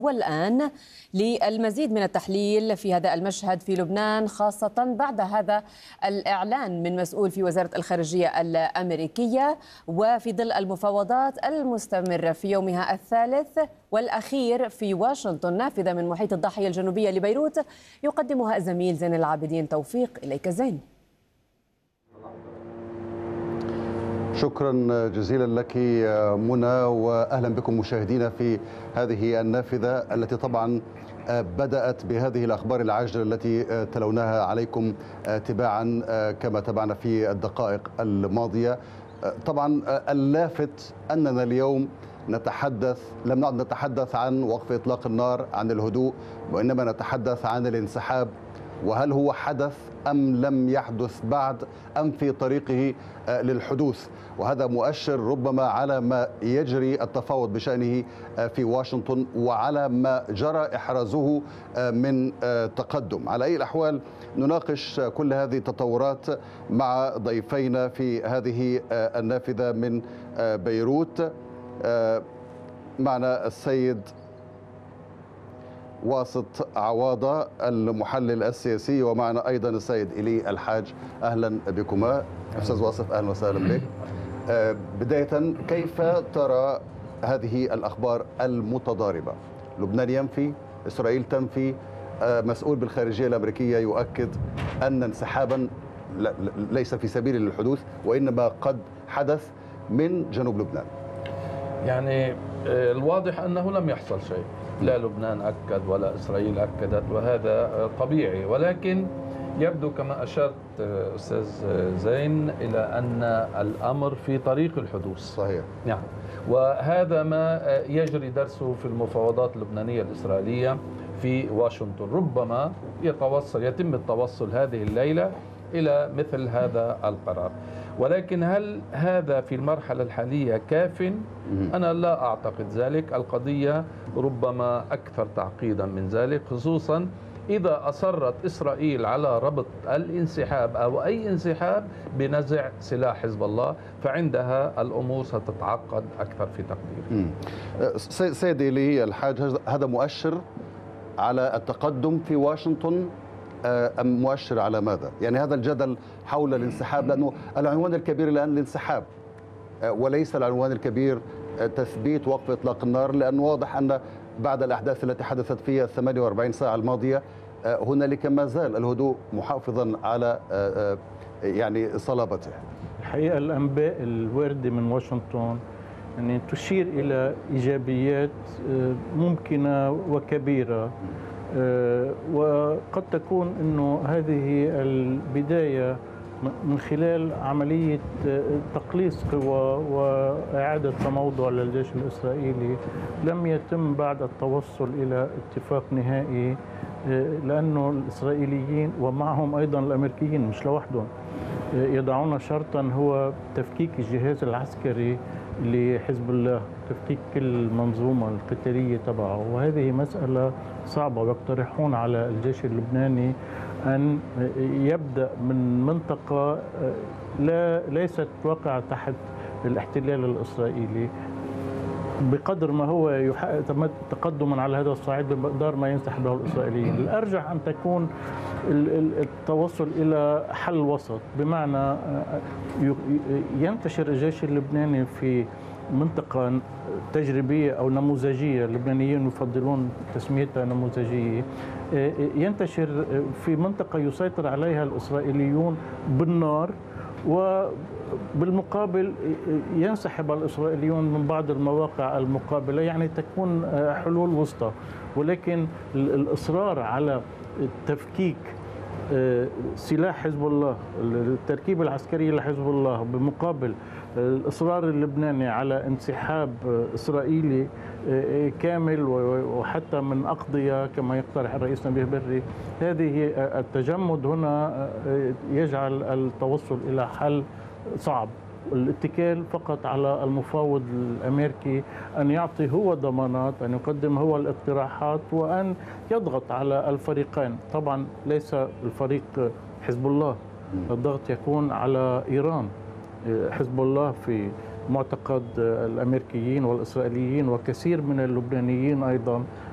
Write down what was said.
والآن للمزيد من التحليل في هذا المشهد في لبنان، خاصة بعد هذا الإعلان من مسؤول في وزارة الخارجية الأمريكية وفي ظل المفاوضات المستمرة في يومها الثالث والأخير في واشنطن نافذة من محيط الضاحية الجنوبية لبيروت، يقدمها الزميل زين العابدين. توفيق إليك زين. شكرا جزيلا لك منى، واهلا بكم مشاهدينا في هذه النافذه التي طبعا بدات بهذه الاخبار العاجله التي تلوناها عليكم تباعا كما تابعنا في الدقائق الماضيه. طبعا اللافت اننا اليوم لم نعد نتحدث عن وقف اطلاق النار، عن الهدوء، وانما نتحدث عن الانسحاب، وهل هو حدث أم لم يحدث بعد أم في طريقه للحدوث. وهذا مؤشر ربما على ما يجري التفاوض بشأنه في واشنطن وعلى ما جرى إحرازه من تقدم. على أي الأحوال نناقش كل هذه التطورات مع ضيفينا في هذه النافذة من بيروت. معنا السيد واسط عواضة المحلل السياسي، ومعنا أيضا السيد إلي الحاج. أهلا بكما أستاذ واسط، أهلا وسهلا بك. بداية، كيف ترى هذه الأخبار المتضاربة؟ لبنان ينفي، إسرائيل تنفي، مسؤول بالخارجية الأمريكية يؤكد أن انسحابا ليس في سبيل للحدوث وإنما قد حدث من جنوب لبنان. يعني الواضح أنه لم يحصل شيء، لا لبنان أكد ولا إسرائيل أكدت، وهذا طبيعي، ولكن يبدو كما أشرت أستاذ زين إلى أن الأمر في طريق الحدوث. صحيح. نعم، وهذا ما يجري درسه في المفاوضات اللبنانية الإسرائيلية في واشنطن. ربما يتم التوصل هذه الليلة إلى مثل هذا القرار، ولكن هل هذا في المرحلة الحالية كاف؟ أنا لا أعتقد ذلك. القضية ربما أكثر تعقيدا من ذلك، خصوصا إذا أصرت إسرائيل على ربط الانسحاب أو أي انسحاب بنزع سلاح حزب الله، فعندها الأمور ستتعقد أكثر في تقديري. سيدي لي الحاج، هذا مؤشر على التقدم في واشنطن أم مؤشر على ماذا؟ يعني هذا الجدل حول الانسحاب، لأنه العنوان الكبير الآن الانسحاب وليس العنوان الكبير تثبيت وقف إطلاق النار، لأنه واضح أن بعد الأحداث التي حدثت في 48 ساعة الماضية هنالك ما زال الهدوء محافظا على يعني صلابته. الحقيقة الأنباء الواردة من واشنطن يعني تشير إلى إيجابيات ممكنة وكبيرة، وقد تكون أنه هذه البداية من خلال عملية تقليص قوى وإعادة تموضع للجيش الإسرائيلي. لم يتم بعد التوصل إلى اتفاق نهائي، لأنه الإسرائيليين ومعهم أيضا الأمريكيين مش لوحدهم يضعون شرطا هو تفكيك الجهاز العسكري لحزب الله، تفكيك كل المنظومة القتالية تبعه، وهذه مسألة صعبة. ويقترحون على الجيش اللبناني أن يبدأ من منطقة ليست واقعة تحت الاحتلال الإسرائيلي، بقدر ما هو يحقق تقدما على هذا الصعيد بمقدار ما ينسحب له الإسرائيليين. الأرجح أن تكون التوصل إلى حل وسط، بمعنى ينتشر الجيش اللبناني في منطقة تجريبية أو نموذجية، اللبنانيين يفضلون تسميتها نموذجية، ينتشر في منطقة يسيطر عليها الإسرائيليون بالنار، وبالمقابل ينسحب الإسرائيليون من بعض المواقع المقابلة، يعني تكون حلول وسطى. ولكن الإصرار على تفكيك سلاح حزب الله، التركيبة العسكرية لحزب الله، بمقابل الإصرار اللبناني على انسحاب إسرائيلي كامل وحتى من أقضية كما يقترح الرئيس نبيه بري، هذه التجمد هنا يجعل التوصل إلى حل صعب. الاتكال فقط على المفاوض الأمريكي أن يعطي هو ضمانات، أن يقدم هو الاقتراحات، وأن يضغط على الفريقين. طبعا ليس الفريق حزب الله، الضغط يكون على إيران. حزب الله في معتقد الأمريكيين والإسرائيليين وكثير من اللبنانيين أيضا